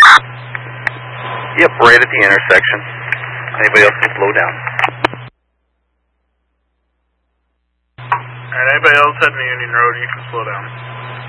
Yep, right at the intersection. Anybody else can slow down. Alright, anybody else heading to Union Road, you can slow down.